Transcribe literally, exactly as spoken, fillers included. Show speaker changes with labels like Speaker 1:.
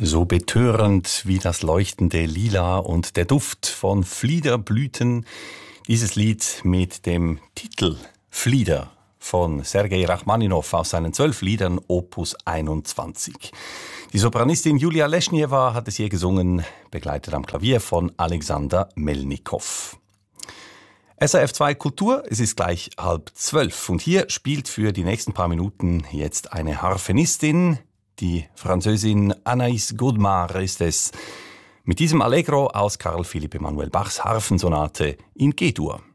Speaker 1: So betörend wie das leuchtende Lila und der Duft von Fliederblüten. Dieses Lied mit dem Titel Flieder von Sergei Rachmaninow aus seinen zwölf Liedern Opus einundzwanzig. Die Sopranistin Julia Leschniewa hat es hier gesungen, begleitet am Klavier von Alexander Melnikow. S R F zwei Kultur, es ist gleich halb zwölf und hier spielt für die nächsten paar Minuten jetzt eine Harfenistin. Die Französin Anaïs Godemar ist es. Mit diesem Allegro aus Karl Philipp Emanuel Bachs Harfensonate in G-Dur.